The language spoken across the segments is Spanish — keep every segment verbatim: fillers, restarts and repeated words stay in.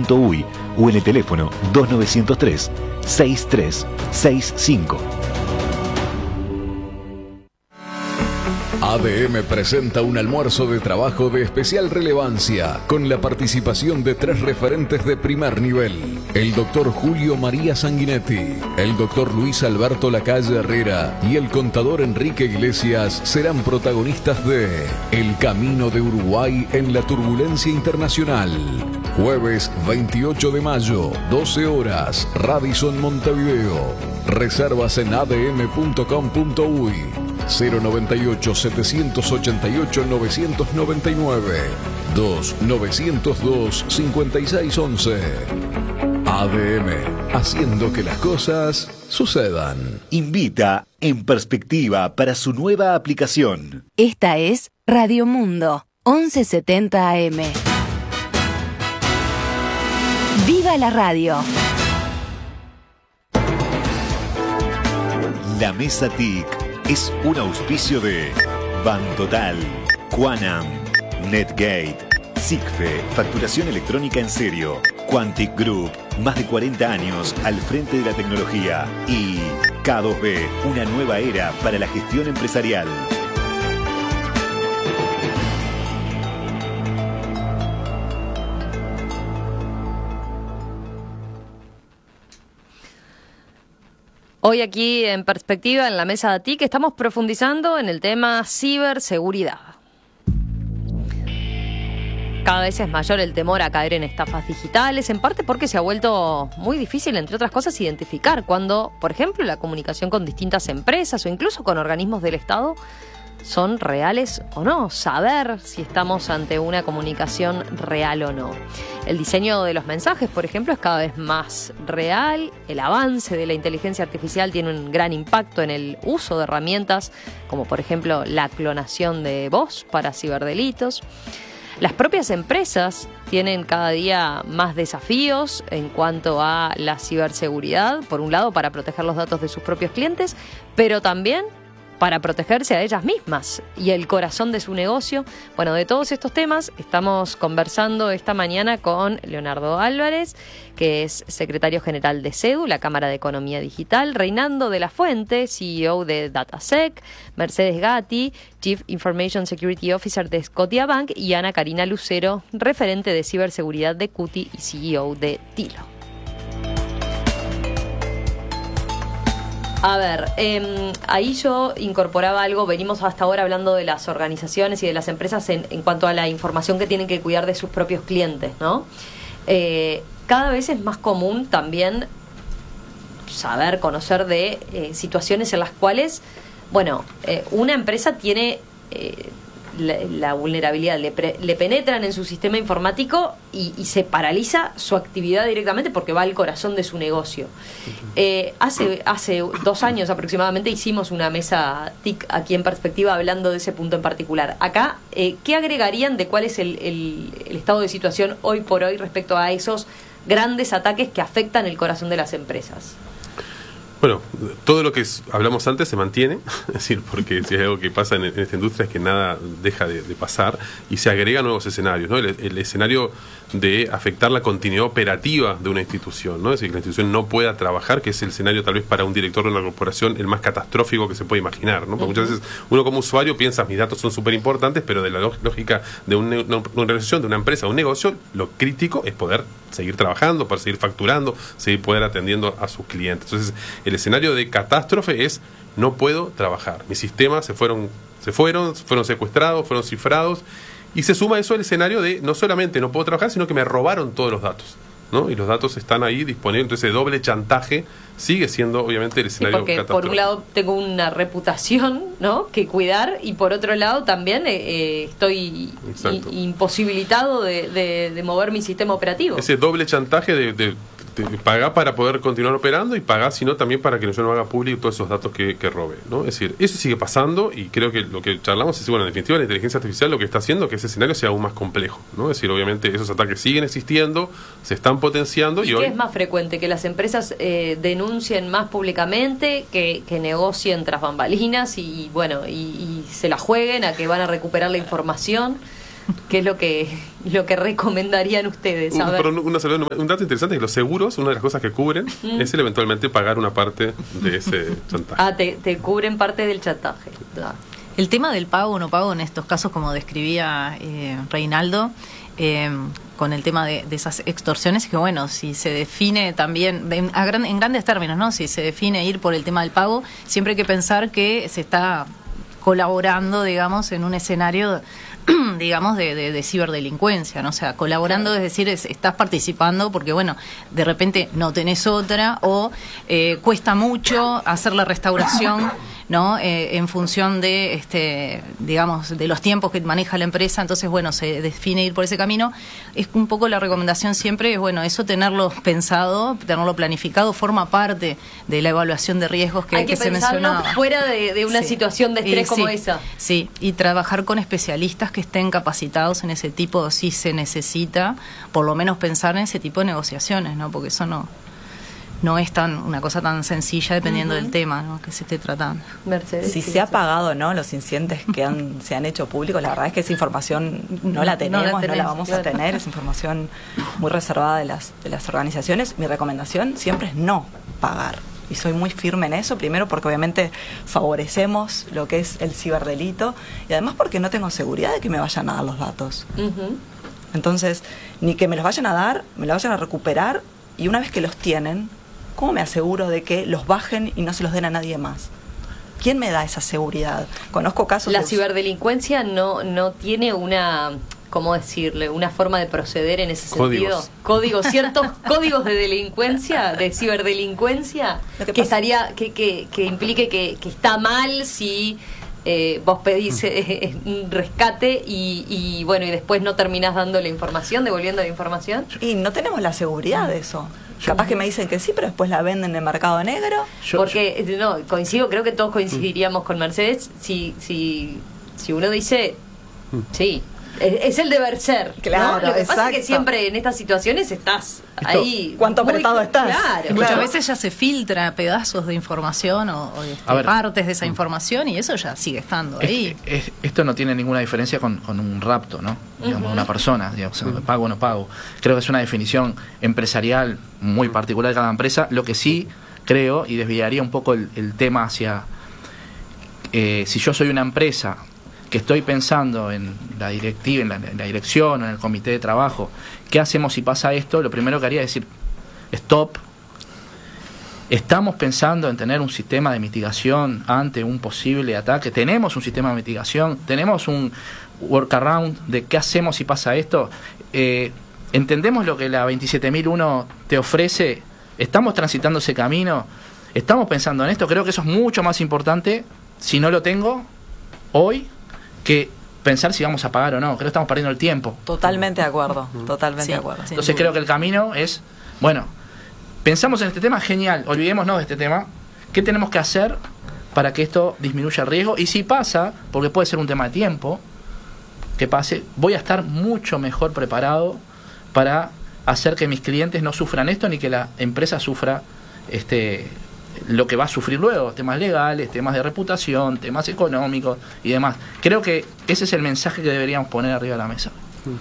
punto uy o en el teléfono dos nueve cero tres, seis tres seis cinco. A D M presenta un almuerzo de trabajo de especial relevancia con la participación de tres referentes de primer nivel. El doctor Julio María Sanguinetti, el doctor Luis Alberto Lacalle Herrera y el contador Enrique Iglesias serán protagonistas de El Camino de Uruguay en la turbulencia internacional. Jueves veintiocho de mayo, doce horas, Radisson Montevideo. Reservas en a d m punto com punto uy. cero noventa y ocho, setecientos ochenta y ocho, novecientos noventa y nueve, dos novecientos dos, cincuenta y seis once. A D M, haciendo que las cosas sucedan. Invita En Perspectiva para su nueva aplicación. Esta es Radio Mundo, once setenta A M. ¡Viva la radio! La Mesa T I C es un auspicio de Bantotal, Quanam, Netgate, Sigfe, facturación electrónica en serio, Quantic Group, más de cuarenta años al frente de la tecnología, y K dos B, una nueva era para la gestión empresarial. Hoy aquí en Perspectiva, en la mesa de T I C, estamos profundizando en el tema ciberseguridad. Cada vez es mayor el temor a caer en estafas digitales, en parte porque se ha vuelto muy difícil, entre otras cosas, identificar cuando, por ejemplo, la comunicación con distintas empresas o incluso con organismos del Estado son reales o no, saber si estamos ante una comunicación real o no. El diseño de los mensajes, por ejemplo, es cada vez más real. El avance de la inteligencia artificial tiene un gran impacto en el uso de herramientas como, por ejemplo, la clonación de voz para ciberdelitos. Las propias empresas tienen cada día más desafíos en cuanto a la ciberseguridad, por un lado para proteger los datos de sus propios clientes, pero también para protegerse a ellas mismas y el corazón de su negocio. Bueno, de todos estos temas estamos conversando esta mañana con Leonardo Álvarez, que es secretario general de CEDU, la Cámara de Economía Digital, Reinaldo de la Fuente, C E O de DataSec, Mercedes Gatti, Chief Information Security Officer de Scotiabank, y Ana Karina Lucero, referente de ciberseguridad de Cuti y C E O de Tilo. A ver, eh, ahí yo incorporaba algo, venimos hasta ahora hablando de las organizaciones y de las empresas en, en cuanto a la información que tienen que cuidar de sus propios clientes, ¿no? Eh, cada vez es más común también saber, conocer de eh, situaciones en las cuales, bueno, eh, una empresa tiene eh, la, la vulnerabilidad, le, pre, le penetran en su sistema informático y, y se paraliza su actividad directamente porque va al corazón de su negocio. Eh, hace, hace dos años aproximadamente hicimos una mesa T I C aquí en Perspectiva hablando de ese punto en particular. Acá, eh, ¿qué agregarían de cuál es el, el, el estado de situación hoy por hoy respecto a esos grandes ataques que afectan el corazón de las empresas? Bueno, todo lo que es, hablamos antes se mantiene, es decir, porque si hay algo que pasa en, en esta industria es que nada deja de, de pasar y se agregan nuevos escenarios, ¿no? El, el escenario de afectar la continuidad operativa de una institución, ¿no? Es decir, que la institución no pueda trabajar, que es el escenario tal vez para un director de una corporación el más catastrófico que se puede imaginar, ¿no? Porque uh-huh. muchas veces uno como usuario piensa, mis datos son súper importantes, pero de la lógica de una, una, una organización, de una empresa, de un negocio, lo crítico es poder seguir trabajando, para seguir facturando, seguir poder atendiendo a sus clientes. Entonces, el escenario de catástrofe es no puedo trabajar. Mis sistemas se fueron, se fueron, fueron secuestrados, fueron cifrados, y se suma eso al escenario de no solamente no puedo trabajar, sino que me robaron todos los datos, ¿no? Y los datos están ahí disponibles. Entonces, el doble chantaje sigue siendo obviamente el escenario sí, porque catastrófico. Por un lado tengo una reputación, ¿no?, que cuidar, y por otro lado también eh, estoy i- imposibilitado de, de, de mover mi sistema operativo. Ese doble chantaje de, de, de pagar para poder continuar operando y pagar sino también para que yo no haga público todos esos datos que, que robe, ¿no? Es decir, eso sigue pasando, y creo que lo que charlamos es, bueno, en definitiva la inteligencia artificial lo que está haciendo es que ese escenario sea aún más complejo, ¿no? Es decir, obviamente esos ataques siguen existiendo, se están potenciando. ¿Y, y qué hoy es más frecuente? ¿Que las empresas eh, denuncien más públicamente, que, que negocien tras bambalinas y, bueno, y, y se la jueguen a que van a recuperar la información? ¿Qué es lo que lo que recomendarían ustedes? A Un, ver. pero una, un dato interesante es que los seguros, una de las cosas que cubren mm. es el eventualmente pagar una parte de ese chantaje. Ah, te, te cubren parte del chantaje. Ah. El tema del pago o no pago en estos casos, como describía eh, Reinaldo, eh, con el tema de, de esas extorsiones, que bueno, si se define también, de, a gran, en grandes términos, ¿no? Si se define ir por el tema del pago, siempre hay que pensar que se está colaborando, digamos, en un escenario, digamos, de, de, de ciberdelincuencia, ¿no? O sea, colaborando, es decir, es, estás participando porque, bueno, de repente no tenés otra o eh, cuesta mucho hacer la restauración, ¿no? Eh, en función de, este, digamos, de los tiempos que maneja la empresa, entonces, bueno, se define ir por ese camino. Es un poco la recomendación siempre, es, bueno, eso tenerlo pensado, tenerlo planificado, forma parte de la evaluación de riesgos que, Hay que, que se mencionaba. Fuera de, de una sí. situación de estrés y, como sí, esa. Sí, y trabajar con especialistas que estén capacitados en ese tipo, si se necesita, por lo menos pensar en ese tipo de negociaciones, ¿no? Porque eso no... no es tan una cosa tan sencilla dependiendo uh-huh. del tema, ¿no? que se esté tratando. Mercedes, si se ha pagado, ¿no? Los incidentes que han, se han hecho públicos, la verdad es que esa información no la tenemos, no la, tenemos, no la vamos claro. a tener, es información muy reservada de las, de las organizaciones. Mi recomendación siempre es no pagar. Y soy muy firme en eso, primero porque obviamente favorecemos lo que es el ciberdelito y además porque no tengo seguridad de que me vayan a dar los datos. Uh-huh. Entonces, ni que me los vayan a dar, me los vayan a recuperar y una vez que los tienen, ¿cómo me aseguro de que los bajen y no se los den a nadie más? ¿Quién me da esa seguridad? Conozco casos... La de... ciberdelincuencia no, no tiene una... ¿Cómo decirle? Una forma de proceder en ese Códigos. sentido. Códigos, ciertos códigos de delincuencia, de ciberdelincuencia, Lo que que pasa... estaría, que, que, que implique que, que está mal si eh, vos pedís eh, un rescate y, y bueno, y después no terminás dando la información, devolviendo la información. Y no tenemos la seguridad de eso. Capaz que me dicen que sí, pero después la venden en el mercado negro. Yo, Porque, yo... no, coincido, creo que todos coincidiríamos con Mercedes si, si, si uno dice, sí, es, es el deber ser. Claro, ¿no? Lo que exacto. pasa es que siempre en estas situaciones estás Esto, ahí. ¿Cuánto muy, apretado estás? Claro. Muchas claro. veces ya se filtra pedazos de información o, o este, partes de esa información y eso ya sigue estando es, ahí. Es, esto no tiene ninguna diferencia con, con un rapto, ¿no? Digamos, uh-huh. una persona, digamos, uh-huh. pago o no pago. Creo que es una definición empresarial muy particular de cada empresa. Lo que sí creo, y desviaría un poco el, el tema hacia... Eh, si yo soy una empresa que estoy pensando en la directiva, en la, en la dirección, en el comité de trabajo, ¿qué hacemos si pasa esto? Lo primero que haría es decir, stop, estamos pensando en tener un sistema de mitigación ante un posible ataque, tenemos un sistema de mitigación, tenemos un workaround de qué hacemos si pasa esto, eh, entendemos lo que la veintisiete mil uno te ofrece, estamos transitando ese camino, estamos pensando en esto, creo que eso es mucho más importante, si no lo tengo hoy, que pensar si vamos a pagar o no. Creo que estamos perdiendo el tiempo. Totalmente de acuerdo, totalmente sí, de acuerdo. Entonces creo que el camino es, bueno, pensamos en este tema, genial, olvidémonos de este tema. ¿Qué tenemos que hacer para que esto disminuya el riesgo? Y si pasa, porque puede ser un tema de tiempo, que pase, voy a estar mucho mejor preparado para hacer que mis clientes no sufran esto ni que la empresa sufra este lo que va a sufrir luego, temas legales, temas de reputación, temas económicos y demás. Creo que ese es el mensaje que deberíamos poner arriba de la mesa.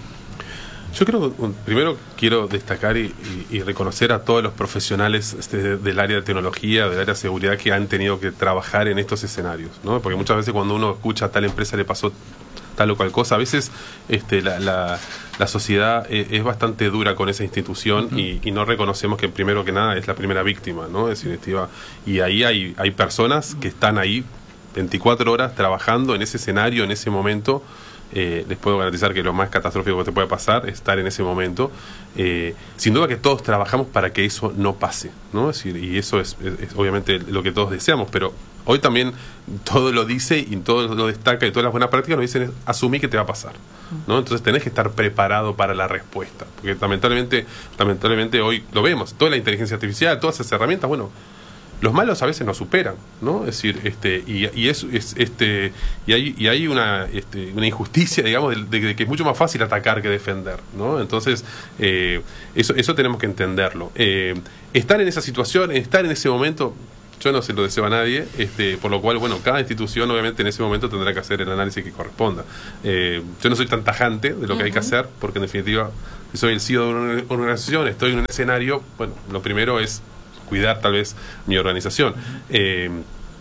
Yo creo que primero quiero destacar y, y, y reconocer a todos los profesionales este, del área de tecnología, del área de seguridad que han tenido que trabajar en estos escenarios, ¿no? Porque muchas veces cuando uno escucha a tal empresa le pasó tal o cual cosa, a veces este, la, la, la sociedad es, es bastante dura con esa institución uh-huh. y, y no reconocemos que primero que nada es la primera víctima, ¿no? Es definitiva. Y ahí hay, hay personas que están ahí veinticuatro horas trabajando en ese escenario, en ese momento. Eh, les puedo garantizar que lo más catastrófico que te puede pasar es estar en ese momento. Eh, sin duda que todos trabajamos para que eso no pase, ¿no? Es decir, y eso es, es, es obviamente lo que todos deseamos, pero hoy también todo lo dice y todo lo destaca y todas las buenas prácticas nos dicen es asumir que te va a pasar, ¿no? Entonces tenés que estar preparado para la respuesta, porque lamentablemente, lamentablemente hoy lo vemos, toda la inteligencia artificial, todas esas herramientas, bueno, los malos a veces nos superan, ¿no? Es decir, este y, y es, es este y hay y hay una este, una injusticia, digamos, de, de, de que es mucho más fácil atacar que defender, ¿no? Entonces eh, eso eso tenemos que entenderlo. Eh, estar en esa situación, estar en ese momento yo no se lo deseo a nadie, este, por lo cual, bueno, cada institución obviamente en ese momento tendrá que hacer el análisis que corresponda. Eh, yo no soy tan tajante de lo que uh-huh. hay que hacer, porque en definitiva, si soy el C E O de una organización, estoy en un escenario, bueno, lo primero es cuidar tal vez mi organización. Uh-huh. Eh,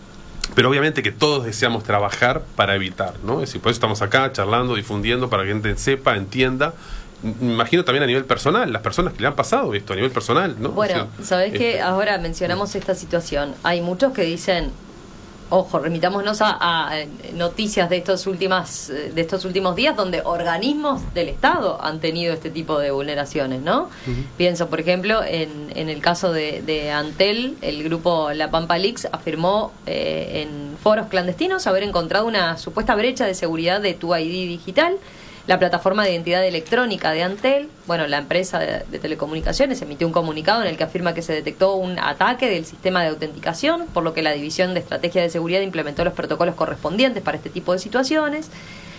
pero obviamente que todos deseamos trabajar para evitar, ¿no? Es decir, por eso estamos acá charlando, difundiendo, para que la gente sepa, entienda. Me imagino también a nivel personal, las personas que le han pasado esto a nivel personal, ¿no? Bueno, o sea, ¿sabés qué? Este... Ahora mencionamos esta situación. Hay muchos que dicen, ojo, remitámonos a, a noticias de estos últimas, de estos últimos días donde organismos del Estado han tenido este tipo de vulneraciones, ¿no? Uh-huh. Pienso, por ejemplo, en, en el caso de, de Antel, el grupo La Pampa Leaks afirmó eh, en foros clandestinos haber encontrado una supuesta brecha de seguridad de Tu I D digital. La plataforma de identidad electrónica de Antel, bueno, la empresa de, de telecomunicaciones, emitió un comunicado en el que afirma que se detectó un ataque del sistema de autenticación, por lo que la División de Estrategia de Seguridad implementó los protocolos correspondientes para este tipo de situaciones.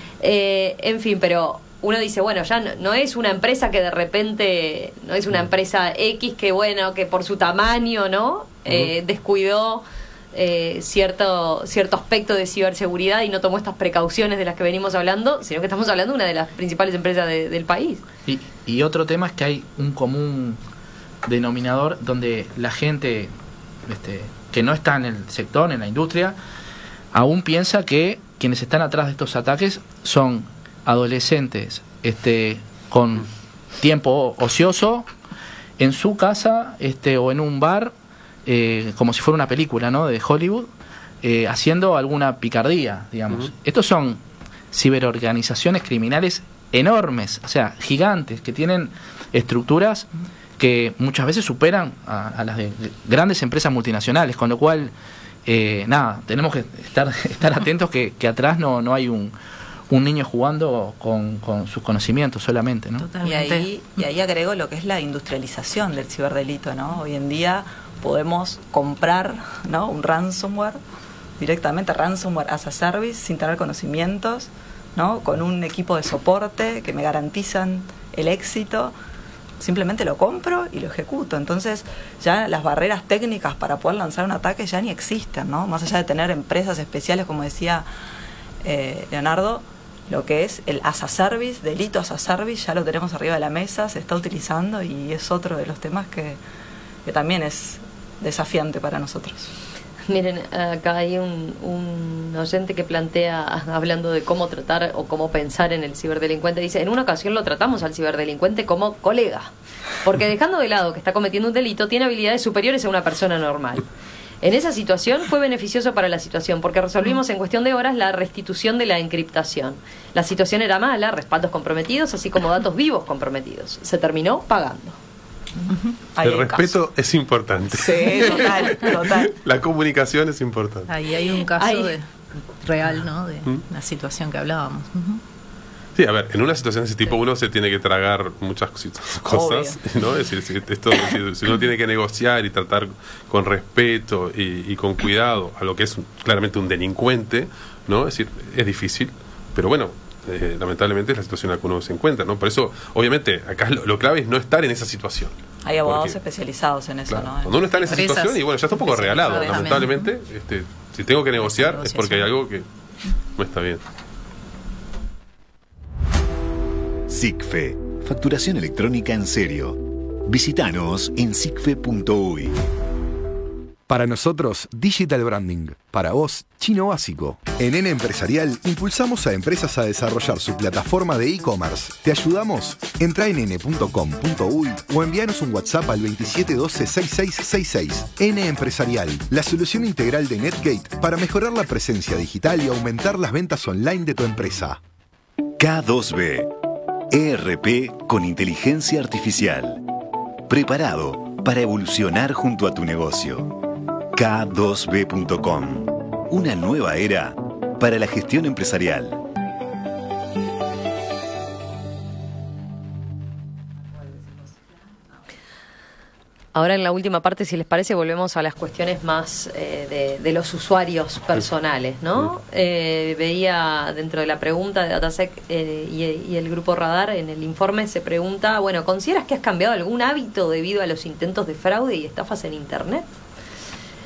Eh, en fin, pero uno dice, bueno, ya no, no es una empresa que de repente, no es una empresa X que, bueno, que por su tamaño, ¿no? Eh, descuidó Eh, cierto cierto aspecto de ciberseguridad y no tomó estas precauciones de las que venimos hablando, sino que estamos hablando de una de las principales empresas de, del país. Y, y otro tema es que hay un común denominador donde la gente este, que no está en el sector, en la industria, aún piensa que quienes están atrás de estos ataques son adolescentes este, con tiempo ocioso en su casa este, o en un bar, Eh, como si fuera una película, ¿no?, de Hollywood, eh, haciendo alguna picardía, digamos. Uh-huh. Estos son ciberorganizaciones criminales enormes, o sea, gigantes, que tienen estructuras que muchas veces superan a, a las de grandes empresas multinacionales, con lo cual, eh, nada, tenemos que estar, estar atentos que, que atrás no, no hay un, un niño jugando con, con sus conocimientos solamente, ¿no? Y ahí, y ahí agrego lo que es la industrialización del ciberdelito, ¿no? Hoy en día podemos comprar, ¿no?, un ransomware directamente, ransomware as a service, sin tener conocimientos, ¿no?, con un equipo de soporte que me garantizan el éxito. Simplemente lo compro y lo ejecuto. Entonces ya las barreras técnicas para poder lanzar un ataque ya ni existen, ¿no? Más allá de tener empresas especiales, como decía eh, Leonardo, lo que es el as a service, delito as a service, ya lo tenemos arriba de la mesa, se está utilizando y es otro de los temas que, que también es desafiante para nosotros. Miren, acá hay un, un oyente que plantea, hablando de cómo tratar o cómo pensar en el ciberdelincuente, dice, en una ocasión lo tratamos al ciberdelincuente como colega, porque dejando de lado que está cometiendo un delito, tiene habilidades superiores a una persona normal. En esa situación fue beneficioso para la situación, porque resolvimos en cuestión de horas la restitución de la encriptación. La situación era mala, respaldos comprometidos, así como datos vivos comprometidos. Se terminó pagando. Uh-huh. El respeto es importante. Sí, total, total. La comunicación es importante. Ahí hay un caso de, real, ¿no?, de ¿Mm? la situación que hablábamos. Uh-huh. Sí, a ver, en una situación de ese tipo uno se tiene que tragar muchas cosas, obvio, ¿no? Es decir, esto, si uno tiene que negociar y tratar con respeto y, y con cuidado a lo que es claramente un delincuente, ¿no? Es decir, es difícil, pero bueno, Eh, lamentablemente es la situación en la que uno se encuentra, ¿no? Por eso, obviamente, acá lo, lo clave es no estar en esa situación. Hay abogados porque, especializados en eso, claro, ¿no? Cuando uno está en esa situación y bueno, ya está un poco regalado, lamentablemente, este, si tengo que negociar es porque hay algo que no está bien. SICFE, facturación electrónica en serio. Visítanos en sicfe punto uy. Para nosotros, Digital Branding. Para vos, Chino Básico. En N Empresarial, impulsamos a empresas a desarrollar su plataforma de e-commerce. ¿Te ayudamos? Entra en ene punto com punto uy o envíanos un WhatsApp al veintisiete doce sesenta y seis sesenta y seis. N Empresarial, la solución integral de NetGate para mejorar la presencia digital y aumentar las ventas online de tu empresa. K dos B, E R P con inteligencia artificial. Preparado para evolucionar junto a tu negocio. K dos B punto com. Una nueva era para la gestión empresarial. Ahora en la última parte, si les parece, volvemos a las cuestiones más eh, de, de los usuarios personales, ¿no? Eh, veía dentro de la pregunta de DataSec eh, y, y el Grupo Radar, en el informe se pregunta, bueno, ¿consideras que has cambiado algún hábito debido a los intentos de fraude y estafas en Internet?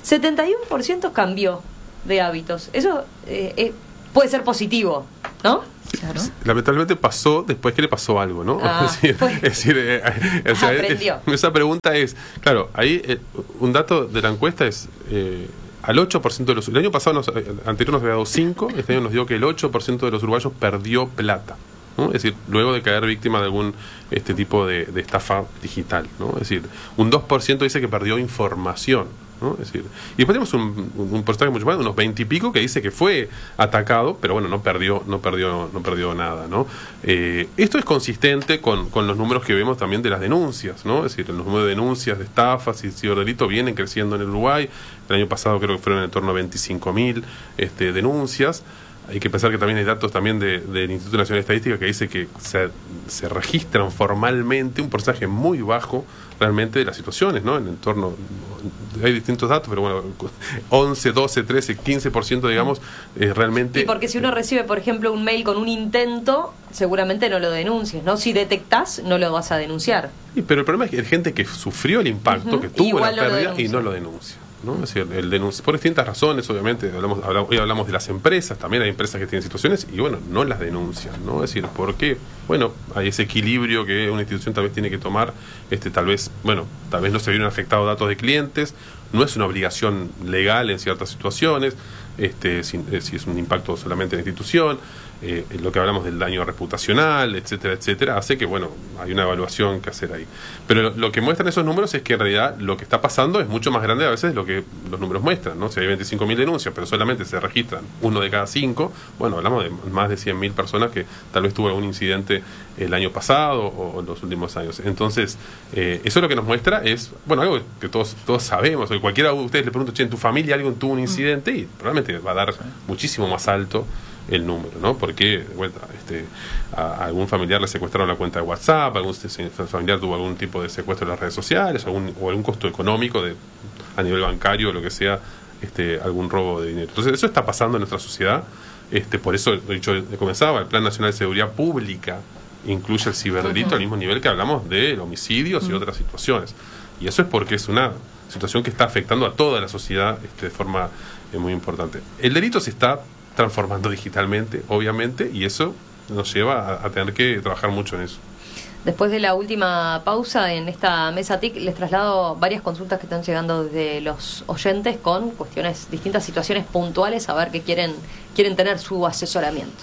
setenta y uno por ciento cambió de hábitos. Eso eh, eh, puede ser positivo, ¿no? Claro. Lamentablemente pasó después que le pasó algo, ¿no? Ah, es decir, pues, es decir eh, o sea, aprendió. Es, esa pregunta es, claro, ahí eh, un dato de la encuesta es eh, al ocho por ciento de los... El año pasado, nos, anterior nos había dado cinco, este año nos dio que el ocho por ciento de los uruguayos perdió plata, ¿no? Es decir, luego de caer víctima de algún este tipo de, de estafa digital, ¿no? Es decir, un dos por ciento dice que perdió información, ¿no? Es decir, y después tenemos un, un porcentaje mucho más, unos veinte y pico, que dice que fue atacado, pero bueno, no perdió, no perdió, no perdió nada, ¿no? Eh, esto es consistente con, con los números que vemos también de las denuncias, ¿no? Es decir, los números de denuncias de estafas y ciberdelito vienen creciendo en el Uruguay. El año pasado creo que fueron en torno a veinticinco mil este, denuncias. Hay que pensar que también hay datos también de, del Instituto Nacional de Estadística que dice que se, se registran formalmente un porcentaje muy bajo realmente de las situaciones, ¿no? En el entorno, hay distintos datos, pero bueno, once, doce, trece, quince por ciento, digamos, eh, realmente... Y porque si uno recibe, por ejemplo, un mail con un intento, seguramente no lo denuncies, ¿no? Si detectás, no lo vas a denunciar. Sí, pero el problema es que hay gente que sufrió el impacto, uh-huh, que tuvo la pérdida y no lo denuncia, ¿no? Es decir, el denunci- por distintas razones, obviamente, hablamos, hablamos, hoy hablamos de las empresas, también hay empresas que tienen situaciones y bueno, no las denuncian, ¿no? Es decir, porque, bueno, hay ese equilibrio que una institución tal vez tiene que tomar, este, tal vez, bueno, tal vez no se vieron afectados datos de clientes, no es una obligación legal en ciertas situaciones, este, si, eh, si es un impacto solamente en la institución, eh, lo que hablamos del daño reputacional, etcétera, etcétera, hace que, bueno, hay una evaluación que hacer ahí. Pero lo, lo que muestran esos números es que en realidad lo que está pasando es mucho más grande a veces de lo que los números muestran, ¿no? Si hay veinticinco mil denuncias, pero solamente se registran uno de cada cinco, bueno, hablamos de más de cien mil personas que tal vez tuvo algún incidente el año pasado o en los últimos años. Entonces, eh, eso lo que nos muestra es, bueno, algo que todos todos sabemos, o cualquiera de ustedes le pregunta, che, en tu familia alguien tuvo un incidente, y probablemente va a dar muchísimo más alto el número, ¿no? Porque bueno, este, a, a algún familiar le secuestraron la cuenta de WhatsApp, algún familiar tuvo algún tipo de secuestro en las redes sociales, algún, o algún costo económico de, a nivel bancario, lo que sea, este, algún robo de dinero. Entonces, eso está pasando en nuestra sociedad. Este, por eso, lo dicho, comenzaba, el Plan Nacional de Seguridad Pública incluye el ciberdelito uh-huh. al mismo nivel que hablamos de homicidios uh-huh. y otras situaciones. Y eso es porque es una situación que está afectando a toda la sociedad este, de forma eh, muy importante. El delito se está transformando digitalmente, obviamente, y eso nos lleva a, a tener que trabajar mucho en eso. Después de la última pausa en esta mesa T I C, les traslado varias consultas que están llegando desde los oyentes con cuestiones, distintas situaciones puntuales, a ver qué quieren, quieren tener su asesoramiento.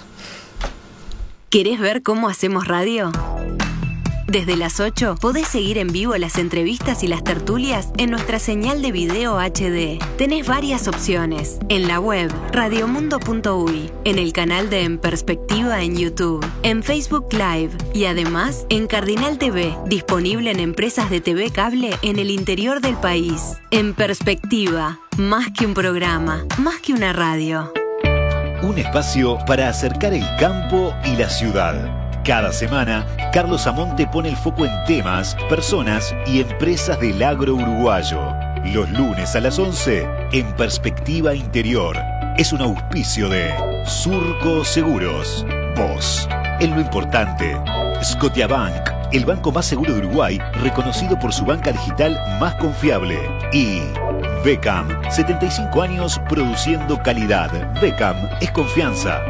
¿Querés ver cómo hacemos radio? Desde las ocho podés seguir en vivo las entrevistas y las tertulias en nuestra señal de video H D. Tenés varias opciones. En la web radiomundo punto uy, en el canal de En Perspectiva en YouTube, en Facebook Live y además en Cardinal T V, disponible en empresas de T V cable en el interior del país. En Perspectiva, más que un programa, más que una radio. Un espacio para acercar el campo y la ciudad. Cada semana, Carlos Amonte pone el foco en temas, personas y empresas del agro uruguayo. Los lunes a las once, En Perspectiva Interior. Es un auspicio de Surco Seguros. Vos, en lo importante. Scotiabank, el banco más seguro de Uruguay, reconocido por su banca digital más confiable. Y Becam, setenta y cinco años produciendo calidad. Becam es confianza.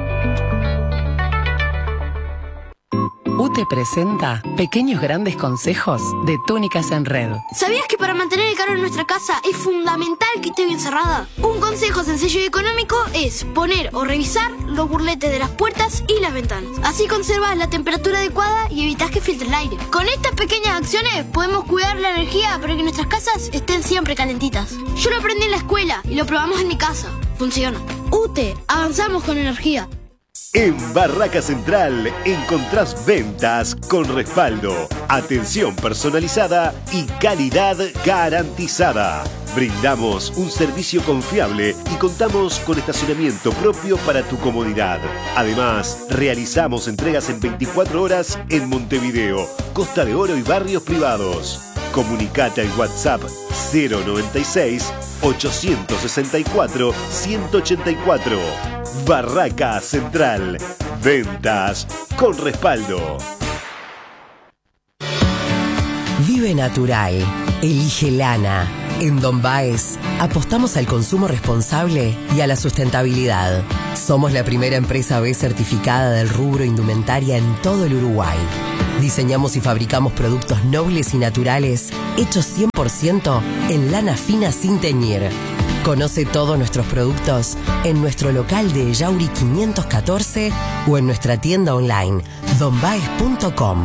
U T E presenta Pequeños Grandes Consejos de Túnicas en Red. ¿Sabías que para mantener el calor en nuestra casa es fundamental que esté bien cerrada? Un consejo sencillo y económico es poner o revisar los burletes de las puertas y las ventanas. Así conservas la temperatura adecuada y evitas que filtre el aire. Con estas pequeñas acciones podemos cuidar la energía para que nuestras casas estén siempre calentitas. Yo lo aprendí en la escuela y lo probamos en mi casa. Funciona. U T E, avanzamos con energía. En Barraca Central encontrás ventas con respaldo, atención personalizada y calidad garantizada. Brindamos un servicio confiable y contamos con estacionamiento propio para tu comodidad. Además, realizamos entregas en veinticuatro horas en Montevideo, Costa de Oro y barrios privados. Comunicate al WhatsApp cero noventa y seis, ochocientos sesenta y cuatro, ciento ochenta y cuatro. Barraca Central. Ventas con respaldo. Vive Natural. Elige lana. En Don Baez apostamos al consumo responsable y a la sustentabilidad. Somos la primera empresa B certificada del rubro indumentaria en todo el Uruguay. Diseñamos y fabricamos productos nobles y naturales hechos cien por ciento en lana fina sin teñir. Conoce todos nuestros productos en nuestro local de Yauri quinientos catorce o en nuestra tienda online don baez punto com.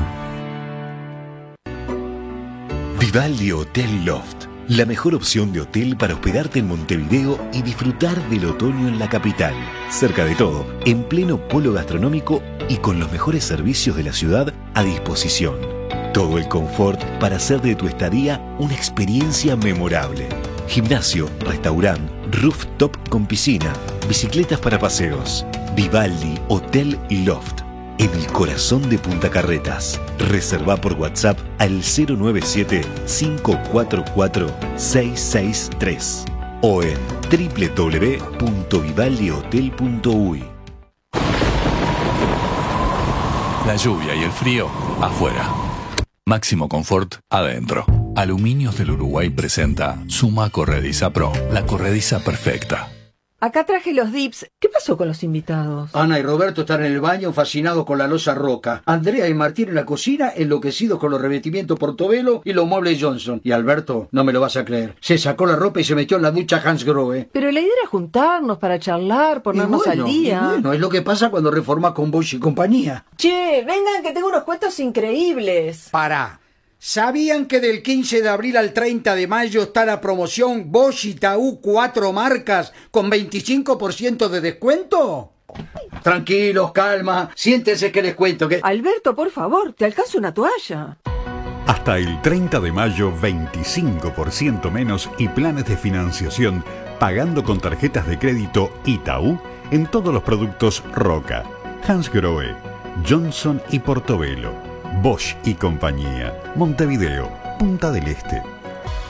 Vivaldi Hotel Loft, la mejor opción de hotel para hospedarte en Montevideo y disfrutar del otoño en la capital. Cerca de todo, en pleno polo gastronómico y con los mejores servicios de la ciudad a disposición. Todo el confort para hacer de tu estadía una experiencia memorable. Gimnasio, restaurante, rooftop con piscina, bicicletas para paseos. Vivaldi Hotel Loft, en el corazón de Punta Carretas. Reserva por WhatsApp al cero nueve siete, cinco cuatro cuatro, seis seis tres o en doble u doble u doble u punto vivaldi hotel punto uy. La lluvia y el frío afuera. Máximo confort adentro. Aluminios del Uruguay presenta Suma Corrediza Pro, la corrediza perfecta. Acá traje los dips. ¿Qué pasó con los invitados? Ana y Roberto están en el baño fascinados con la loza Roca. Andrea y Martín en la cocina enloquecidos con los revestimientos Portobello y los muebles Johnson. Y Alberto, no me lo vas a creer, se sacó la ropa y se metió en la ducha Hans Grohe. Pero la idea era juntarnos para charlar, ponernos bueno, al día. Y bueno, es lo que pasa cuando reformas con Bosch y compañía. Che, vengan que tengo unos cuentos increíbles. Pará. ¿Sabían que del quince de abril al treinta de mayo está la promoción Bosch y Taú cuatro marcas con veinticinco por ciento de descuento? Tranquilos, calma, siéntense que les cuento que... Alberto, por favor, te alcanzo una toalla. Hasta el treinta de mayo, veinticinco por ciento menos y planes de financiación pagando con tarjetas de crédito Itaú en todos los productos Roca, Hans Grohe, Johnson y Portobello. Bosch y compañía. Montevideo, Punta del Este.